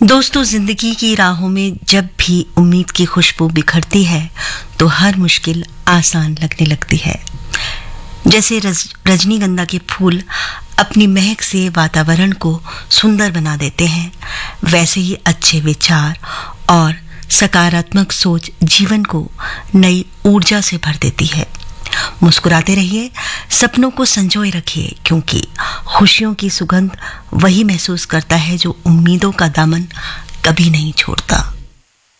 दोस्तों, जिंदगी की राहों में जब भी उम्मीद की खुशबू बिखरती है तो हर मुश्किल आसान लगने लगती है। जैसे रजनीगंधा के फूल अपनी महक से वातावरण को सुंदर बना देते हैं, वैसे ही अच्छे विचार और सकारात्मक सोच जीवन को नई ऊर्जा से भर देती है। मुस्कुराते रहिए, सपनों को संजोए रखिए, क्योंकि खुशियों की सुगंध वही महसूस करता है जो उम्मीदों का दामन कभी नहीं छोड़ता।